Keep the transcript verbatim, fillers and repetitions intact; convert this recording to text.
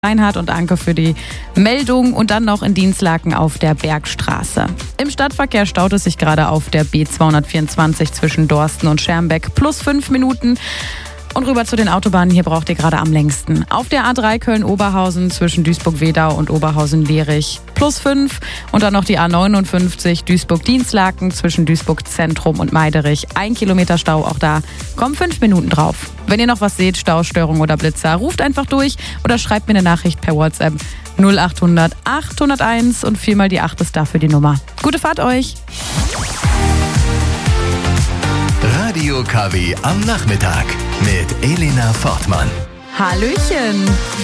Reinhard und Anke für die Meldung und dann noch in Dinslaken auf der Bergstraße. Im Stadtverkehr staut es sich gerade auf der B zweihundertvierundzwanzig zwischen Dorsten und Schermbeck plus fünf Minuten. Und rüber zu den Autobahnen, hier braucht ihr gerade am längsten. Auf der A drei Köln-Oberhausen zwischen Duisburg-Wedau und Oberhausen-Lerich plus fünf. Und dann noch die A neunundfünfzig Duisburg-Dinslaken zwischen Duisburg-Zentrum und Meiderich. Ein Kilometer Stau, auch da kommen fünf Minuten drauf. Wenn ihr noch was seht, Staustörung oder Blitzer, ruft einfach durch oder schreibt mir eine Nachricht per WhatsApp null acht hundert achthunderteins und viermal die acht ist dafür die Nummer. Gute Fahrt euch! Radio K W am Nachmittag mit Elena Fortmann. Hallöchen!